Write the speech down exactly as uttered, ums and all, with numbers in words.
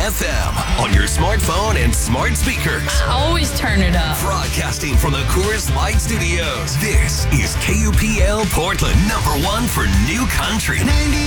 F M on your smartphone and smart speakers. I always turn it up. Broadcasting from the Coors Light Studios. This is K U P L Portland, number one for new country. ninety